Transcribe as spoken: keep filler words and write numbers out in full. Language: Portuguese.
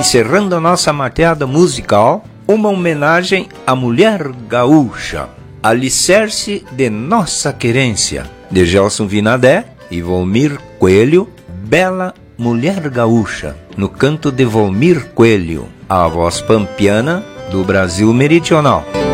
encerrando a nossa mateada musical, uma homenagem à mulher gaúcha, alicerce de nossa querência, de Gelson Vinadé e Volmir Coelho, Bela Mulher Gaúcha, no canto de Volmir Coelho, a voz pampiana do Brasil Meridional.